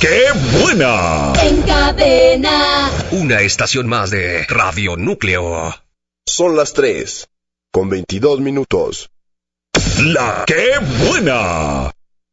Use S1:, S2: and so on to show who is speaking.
S1: ¡Qué buena!
S2: En cadena.
S3: Una estación más de Radio Núcleo.
S4: Son las 3:22.
S1: ¡La qué buena!